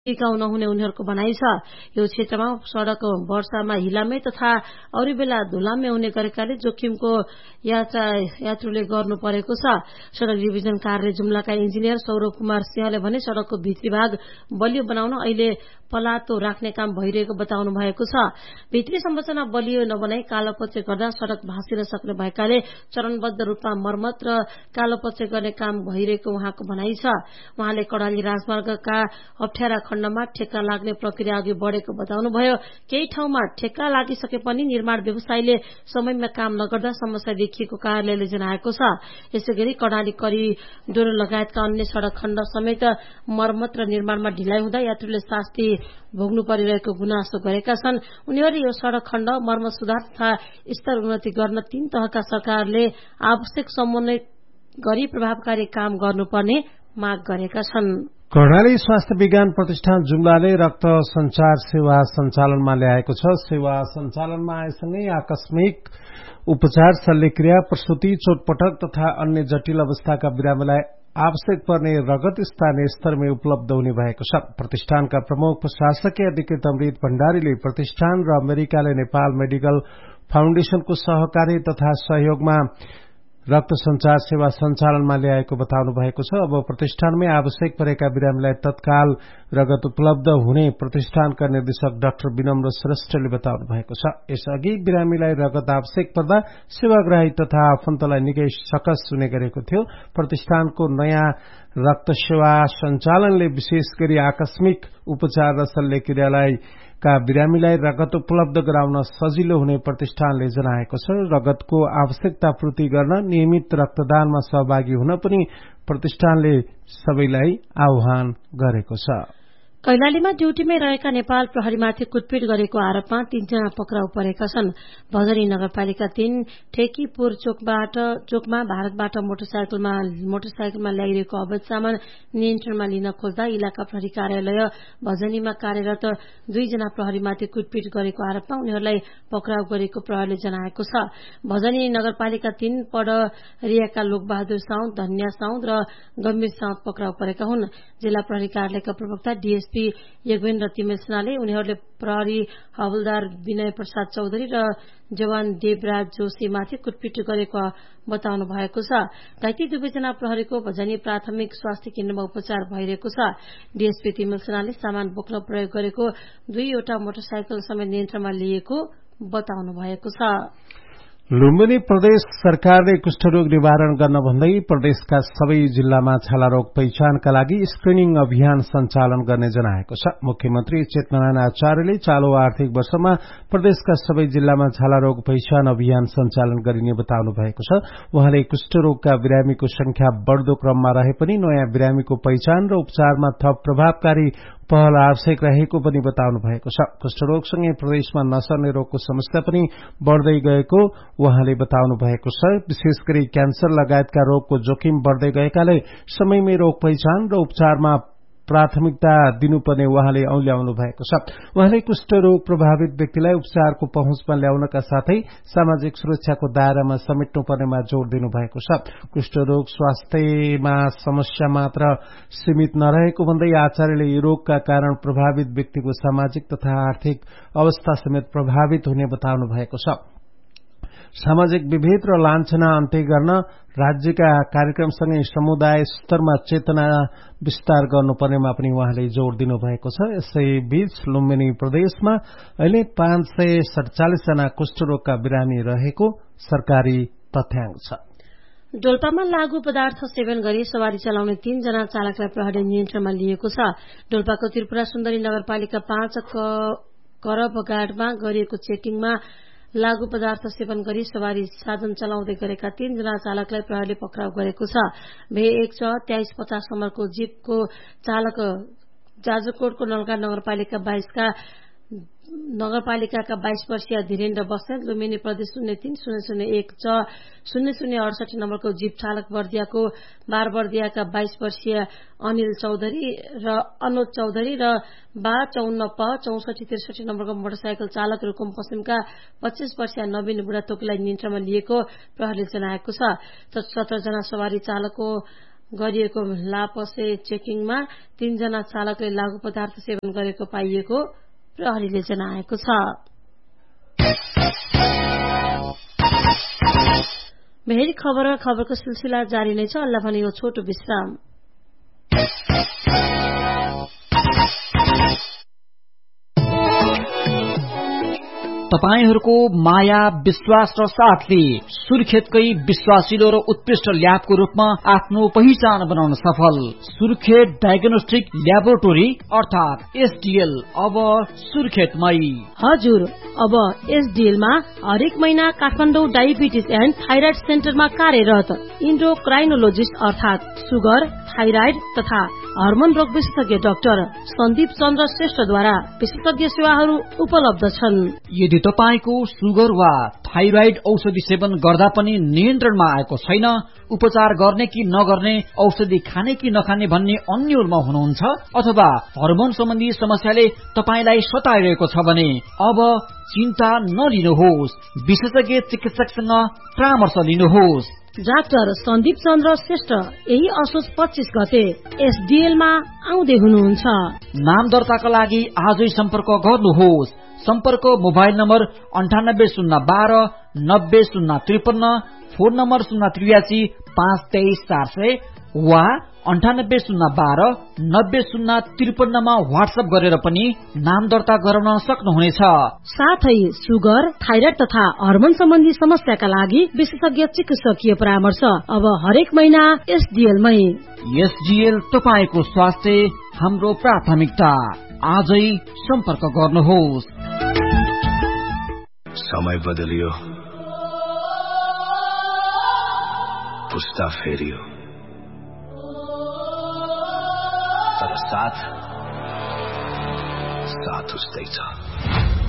टिकाउ नहुने उनीहरूको भनाइ छ। यो क्षेत्रमा सड़क वर्षामा हिलामे तथा अरू बेला धुलामे हुने गरेकाले जोखिमको यात्रुले गर्नु परेको छ। सड़क डिभिजन कार्यालय जुम्लाका इन्जिनियर सौरभ कुमार सिंहले भने सड़कको भित्री भाग बलियो बनाउन अहिले पलातो राख्ने काम भइरहेको बताउनु भएको छ। भित्री संरचना बलियो नबनाई कालोपच्चे गर्दा सड़क भाँसिन सक्ने भएकाले चरणबद्ध रूपमा मर्मत र कालोपच्चे गर्ने काम भइरहेको उहाँको भनाइ छ। उहाँले कर्णाली राजमार्गका अप्ठ्यारा खण्डमा ठेक्का लाग्ने प्रक्रिया अघि बढ़ेको बताउनुभयो। केही ठाउँमा ठेक्का लागिसके पनि निर्माण व्यवसायीले समयमा काम नगर्दा समस्या देखिएको कार्यालयले जनाएको छ। यसैगरी कर्णाली करिडोर लगायतका अन्य सड़क खण्ड समेत मर्मत र निर्माणमा ढिलाइ हुँदा यात्रुले शास्ति भोग्नु परिरहेको गुनासो गरेका छन्। उनीहरूले यो सड़क खण्ड मर्मत सुधार तथा स्तर उन्नति गर्न 3 तहका सरकारले आवश्यक समन्वय गरी प्रभावकारी काम गर्नुपर्ने माग गरेका छन्। कर्णाली स्वास्थ्य विज्ञान प्रतिष्ठान जुम्लाले रक्त संचार सेवा सञ्चालनमा ल्याएको छ। सेवा सञ्चालनमा आएसँगै आकस्मिक उपचार, शल्यक्रिया, प्रसूति, चोटपटक तथा अन्य जटिल अवस्थाका बिरामीलाई आवश्यक पर्ने रगत स्थानीय स्तरमै उपलब्ध हुने भएको छ। प्रतिष्ठानका प्रमुख प्रशासकीय अधिकृत अमृत भण्डारीले प्रतिष्ठान र अमेरिकाले नेपाल मेडिकल फाउन्डेशनको सहकारी तथा सहयोगमा रक्त संचार सेवा सञ्चालनमा ल्याएको बताउनु भएको छ। अब प्रतिष्ठानमै आवश्यक परेका बिरामीलाई तत्काल रगत उपलब्ध हुने प्रतिष्ठानका निर्देशक डाक्टर विनम्र श्रेष्ठले बताउनु भएको छ। यसअघि बिरामीलाई रगत आवश्यक पर्दा सेवाग्राही तथा आफन्तलाई निकै सकस हुने गरेको थियो। प्रतिष्ठानको नयाँ रक्त सेवा सञ्चालनले विशेष गरी आकस्मिक उपचार र शल्यक्रियालाई का बिरामीलाई रगत उपलब्ध गराउन सजिलो हुने प्रतिष्ठानले जनाएको छ। रगतको आवश्यकता पूर्ति गर्न नियमित रक्तदानमा सहभागी हुन पनि प्रतिष्ठानले सबैलाई आह्वान गरेको छ। कैलालीमा ड्यूटीमै रहेका नेपाल प्रहरीमाथि कुटपिट गरेको आरोपमा 3 जना पक्राउ परेका छन्। भजनी नगरपालिका 3 ठेकीपुर चोकमा भारतबाट मोटरसाइकलमा ल्याइरहेको अवैध सामान नियन्त्रणमा लिन खोज्दा इलाका प्रहरी कार्यालय भजनीमा कार्यरत 2 जना प्रहरीमाथि कुटपिट गरेको आरोपमा उनीहरूलाई पक्राउ गरेको प्रहरीले जनाएको छ। भजनी नगरपालिका 3 पडरियाका लोकबहादुर साउद, धन्या साउद र गम्भीर साउद पक्राउ परेका हुन्। जिल्ला प्रहरी कार्यालयका प्रवक्ता डीएसपी यज्ञेन्द्र तिमेल सेनाले उनीहरूले प्रहरी हवलदार विनय प्रसाद चौधरी र जवान देवराज जोशीमाथि कुटपिट गरेको बताउनु भएको छ। घाइते 2 जना प्रहरीको भजनी प्राथमिक स्वास्थ्य केन्द्रमा उपचार भइरहेको छ। डीएसपी तिमेल सेनाले सामान बोक्न प्रयोग गरेको 2वटा मोटरसाइकल समेत नियन्त्रणमा लिएको बताउनु भएको छ। लुम्बिनी प्रदेश सरकारले कुष्ठरोग निवारण गर्न भन्दै प्रदेशका सबै जिल्लामा छालारोग पहिचानका लागि स्क्रिनिङ अभियान सञ्चालन गर्ने जनाएको छ। मुख्यमन्त्री चेतनारायण आचार्यले चालू आर्थिक वर्षमा प्रदेशका सबै जिल्लामा छालारोग पहिचान अभियान सञ्चालन गरिने बताउनु भएको छ। उहाँले कुष्ठरोगका बिरामीको संख्या बढ्दो क्रममा रहे पनि नयाँ बिरामीको पहिचान र उपचारमा थप प्रभावकारी पहल आवश्यक रहेको पनि बताउनु भएको छ। कुष्ठरोगसँगै प्रदेशमा नसर्ने रोगको समस्या पनि बढ़दै गएको उहाँले बताउनु भएको छ। विशेष गरी क्यान्सर लगायतका रोगको जोखिम बढ़दै गएकाले समयमै रोग पहिचान र उपचारमा प्राथमिकता दिनुपर्ने उहाँले औल्याउनु भएको छ। उहाँले कुष्ठरोग प्रभावित व्यक्तिलाई उपचारको पहुँचमा ल्याउनका साथै सामाजिक सुरक्षाको दायरामा समेट्नुपर्नेमा जोड़ दिनु भएको छ। कुष्ठरोग स्वास्थ्यमा समस्या मात्र सीमित नरहेको भन्दै आचार्यले यो रोगका कारण प्रभावित व्यक्तिको सामाजिक तथा आर्थिक अवस्था समेत प्रभावित हुने बताउनु भएको छ। सामाजिक विभेद र लान्छना अन्त्य गर्न राज्यका कार्यक्रमसँगै समुदाय स्तरमा चेतना विस्तार गर्नुपर्नेमा पनि उहाँले जोड़ दिनुभएको छ। यसैबीच लुम्बिनी प्रदेशमा अहिले 547 जना कुष्ठरोगका बिरामी रहेको सरकारी तथ्याङ्क छ। डोल्पामा लागू पदार्थ सेवन गरी सवारी चलाउने 3 जना चालकलाई प्रहरीले नियन्त्रणमा लिएको छ। डोल्पाको त्रिपुरा सुन्दरी नगरपालिका 5 करबगाडमा गरिएको चेकिङमा लागू पदार्थ सेवन गरी सवारी साधन चलाउँदै गरेका 3 जना चालकलाई प्रहरीले पक्राउ गरेको छ। भे1 2350 नम्बरको जीपको चालक जाजरकोटको नलगा नगरपालिका 22 वर्षीय धीरेन्द्र बस्नेत, लुम्बिनी प्रदेश 03-001 0068 नम्बरको जीप चालक बर्दियाको बारबर्दियाका 22 वर्षीय अनिल चौधरी र अनुज चौधरी र 54-64-63 नम्बरको मोटरसाइकल चालक रुकुम पश्चिमका 25 वर्षीय नवीन बुढाथोकीलाई नियन्त्रणमा लिएको प्रहरीले जनाएको छ। 17 जना सवारी चालकको गरिएको लापसे चेकिङमा 3 जना चालकले लागू पदार्थ सेवन गरेको पाइएको प्रहरीले जनाएको छ। मेहेरी खबरको सिलसिला जारी नै छ। अल्लाह भने यो छोटो विश्राम। तपाईहरूको माया विश्वास र साथले सुर्खेतकै विश्वासिलो र उत्कृष्ट ल्याबको रूपमा आफ्नो पहिचान बनाउन सफल सुर्खेत डायग्नोस्टिक ल्याबोरेटोरी अर्थात एसडीएल अब सुर्खेतमै। हजुर, अब एसडीएल मा हरेक महिना काठमाडौँ डायबिटिज एन्ड थाइराइड सेन्टरमा कार्यरत इन्डोक्राइनोलोजिस्ट अर्थात सुगर, थाइराइड तथा हर्मोन रोग विशेषज्ञ डाक्टर सन्दीप चन्द्र श्रेष्ठद्वारा विशेषज्ञ सेवाहरू उपलब्ध छन्। यदि तपाईको सुगर वा थाइराइड औषधि सेवन गर्दा पनि नियन्त्रणमा आएको छैन, उपचार गर्ने कि नगर्ने, औषधि खाने कि नखाने भन्ने अन्योलमा हुनुहुन्छ, अथवा हर्मोन सम्बन्धी समस्याले तपाईलाई सताइरहेको छ भने अब चिन्ता नलिनुहोस्, विशेषज्ञ चिकित्सकसँग परामर्श लिनुहोस्। डाक्टर सन्दीप चन्द्र श्रेष्ठ यही असोज 25 गते एसडीएल मा आउँदै हुनुहुन्छ। नाम दर्ताका लागि आजै सम्पर्क गर्नुहोस्। सम्पर्क मोबाइल नम्बर 980112 90053, फोन नम्बर 083 523 400 वा 980112 90053 मा व्हाट्सएप गरेर पनि नाम दर्ता गराउन सक्नुहुनेछ। साथै सुगर, थाइराइड तथा हर्मोन सम्बन्धी समस्याका लागि विशेषज्ञ चिकित्सकीय परामर्श अब हरेक महिना एसडीएल मै। एसडीएल तपाईको स्वास्थ्य हाम्रो प्राथमिकता। आजै सम्पर्क गर्नुहोस्। समय बदलियो, पुस्ता फेरियो, तर साथ उस्तै छ।